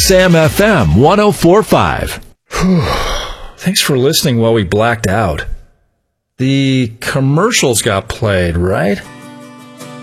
Sam FM 104.5. Thanks for listening while we blacked out. The commercials got played, right?